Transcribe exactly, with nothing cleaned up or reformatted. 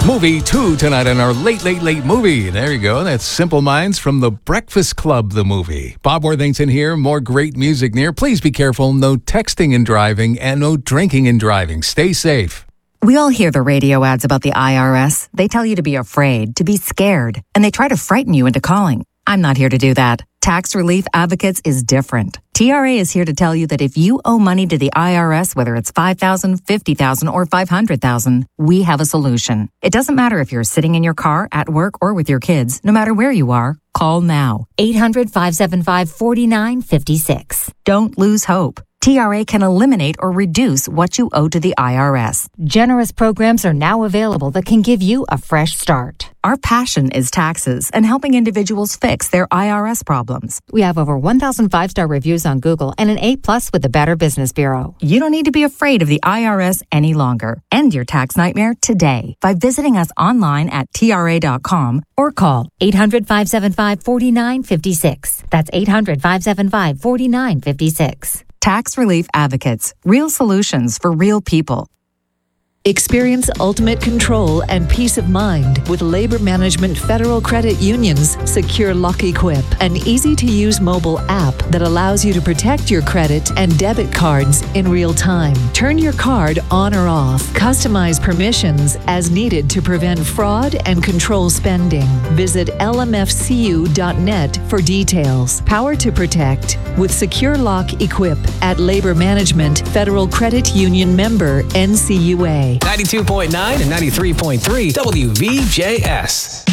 Movie two tonight on our Late, Late, Late Movie. There you go. That's Simple Minds from The Breakfast Club, the movie. Bob Worthington here. More great music near. Please be careful. No texting and driving and no drinking and driving. Stay safe. We all hear the radio ads about the I R S. They tell you to be afraid, to be scared, and they try to frighten you into calling. I'm not here to do that. Tax Relief Advocates is different. T R A is here to tell you that if you owe money to the I R S, whether it's five thousand dollars, fifty thousand dollars, or five hundred thousand dollars, we have a solution. It doesn't matter if you're sitting in your car, at work, or with your kids. No matter where you are, call now. eight hundred, five seven five, four nine five six. Don't lose hope. T R A can eliminate or reduce what you owe to the I R S. Generous programs are now available that can give you a fresh start. Our passion is taxes and helping individuals fix their I R S problems. We have over one thousand five-star reviews on Google and an A plus with the Better Business Bureau. You don't need to be afraid of the I R S any longer. End your tax nightmare today by visiting us online at T R A dot com or call eight hundred, five seven five, four nine five six. That's eight hundred, five seven five, four nine five six. Tax Relief Advocates. Real solutions for real people. Experience ultimate control and peace of mind with Labor Management Federal Credit Union's Secure Lock Equip, an easy-to-use mobile app that allows you to protect your credit and debit cards in real time. Turn your card on or off. Customize permissions as needed to prevent fraud and control spending. Visit L M F C U dot net for details. Power to protect with Secure Lock Equip at Labor Management Federal Credit Union member N C U A. ninety-two point nine and ninety-three point three W V J S.